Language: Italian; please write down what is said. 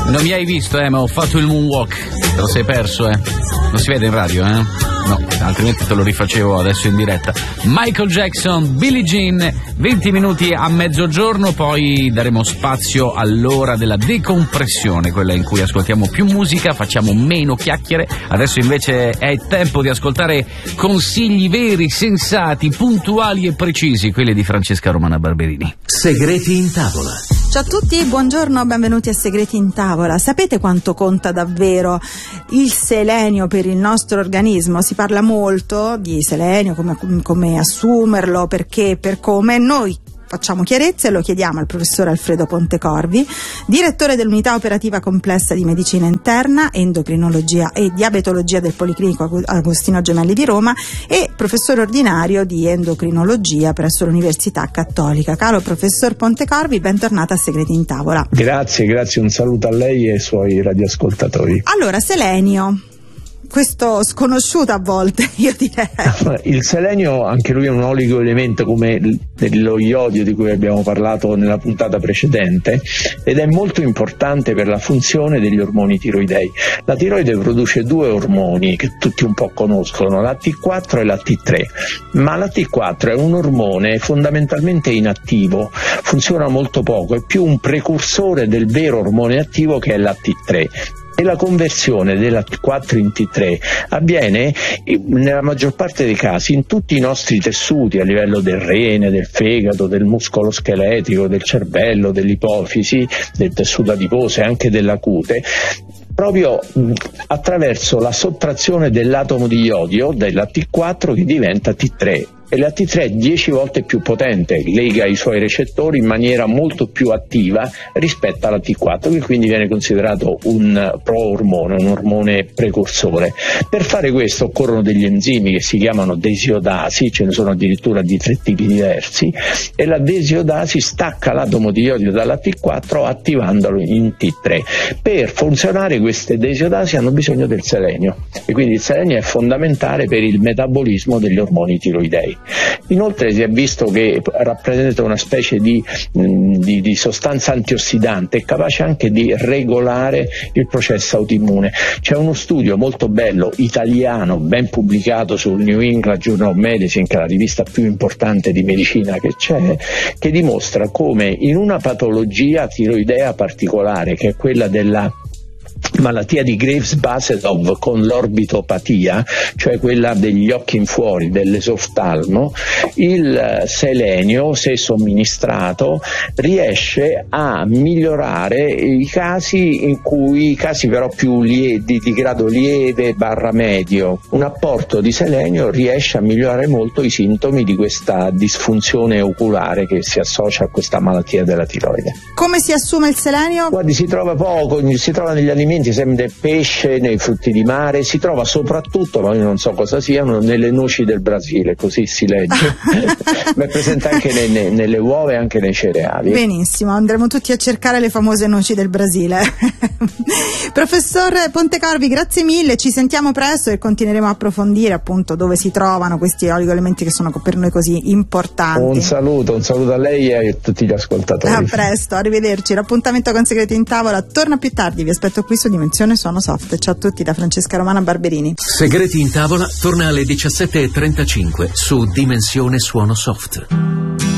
Non mi hai visto, ma ho fatto il moonwalk. Te lo sei perso, Non si vede in radio, No, altrimenti te lo rifacevo adesso in diretta. Michael Jackson, Billie Jean, 20 minuti a mezzogiorno, poi daremo spazio all'ora della decompressione, quella in cui ascoltiamo più musica, facciamo meno chiacchiere. Adesso invece è tempo di ascoltare consigli veri, sensati, puntuali e precisi, quelli di Francesca Romana Barberini. Segreti in tavola. Ciao a tutti, buongiorno, benvenuti a Segreti in tavola. Sapete quanto conta davvero il selenio per il nostro organismo? Si parla molto di selenio, come assumerlo, perché, per come. Noi facciamo chiarezza e lo chiediamo al professor Alfredo Pontecorvi, direttore dell'unità operativa complessa di medicina interna, endocrinologia e diabetologia del Policlinico Agostino Gemelli di Roma e professore ordinario di endocrinologia presso l'Università Cattolica. Caro professor Pontecorvi, bentornata a Segreti in tavola. Grazie, un saluto a lei e ai suoi radioascoltatori. Allora, selenio. Questo sconosciuto a volte, io direi. Il selenio, anche lui è un oligoelemento come lo iodio di cui abbiamo parlato nella puntata precedente, ed è molto importante per la funzione degli ormoni tiroidei. La tiroide produce due ormoni che tutti un po' conoscono, la T4 e la T3, ma la T4 è un ormone fondamentalmente inattivo, funziona molto poco, è più un precursore del vero ormone attivo che è la T3. E la conversione della T4 in T3 avviene nella maggior parte dei casi in tutti i nostri tessuti, a livello del rene, del fegato, del muscolo scheletrico, del cervello, dell'ipofisi, del tessuto adiposo e anche della cute, proprio attraverso la sottrazione dell'atomo di iodio della T4 che diventa T3. E la T3 è 10 volte più potente, lega i suoi recettori in maniera molto più attiva rispetto alla T4, che quindi viene considerato un proormone, un ormone precursore. Per fare questo occorrono degli enzimi che si chiamano desiodasi, ce ne sono addirittura di 3 tipi diversi, e la desiodasi stacca l'atomo di iodio dalla T4 attivandolo in T3. Per funzionare queste desiodasi hanno bisogno del selenio, e quindi il selenio è fondamentale per il metabolismo degli ormoni tiroidei. Inoltre si è visto che rappresenta una specie di sostanza antiossidante, capace anche di regolare il processo autoimmune. C'è uno studio molto bello italiano, ben pubblicato sul New England Journal of Medicine, che è la rivista più importante di medicina che c'è, che dimostra come in una patologia tiroidea particolare, che è quella della malattia di Graves-Basedov con l'orbitopatia, cioè quella degli occhi in fuori, dell'esoftalmo, il selenio, se somministrato, riesce a migliorare i casi però più di grado lieve / medio. Un apporto di selenio riesce a migliorare molto i sintomi di questa disfunzione oculare che si associa a questa malattia della tiroide. Come si assume il selenio? Guardi, si trova poco, si trova negli alimenti, sempre nel pesce, nei frutti di mare, si trova soprattutto, ma io non so cosa siano, nelle noci del Brasile, così si legge, ma è presente anche nelle uova e anche nei cereali. Benissimo, andremo tutti a cercare le famose noci del Brasile. Professor Pontecorvi, grazie mille, ci sentiamo presto e continueremo a approfondire appunto dove si trovano questi oligoelementi che sono per noi così importanti. Un saluto a lei e a tutti gli ascoltatori. A presto, arrivederci. L'appuntamento con Segreti in tavola torna più tardi, vi aspetto qui su Dimensione Suono Soft. Ciao a tutti da Francesca Romana Barberini. Segreti in tavola torna alle 17:35 su Dimensione Suono Soft.